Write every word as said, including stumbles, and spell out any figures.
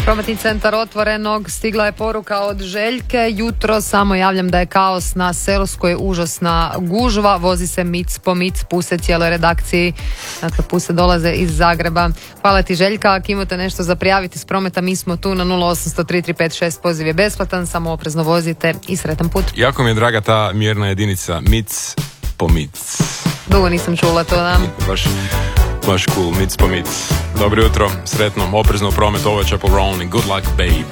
Prometni centar Otvorenog, stigla je poruka od Željke. Jutro samo javljam da je kaos na Selskoj, užasna gužva, vozi se mic po mic, puse cijeloj redakciji. Dakle, puse dolaze iz Zagreba. Hvala ti, Željka. Ako imate nešto za prijaviti s prometa, mi smo tu na nula osam nula tri tri pet šest, poziv je besplatan, samo oprezno vozite i sretan put. Jako mi je draga ta mjerna jedinica, mic po mic. Dugo nisam čula to, da. Baš, baš cool, mic po mic. Dobro jutro, sretno, oprezno u prometu, ovo je Chappell Roan i Good Luck Babe.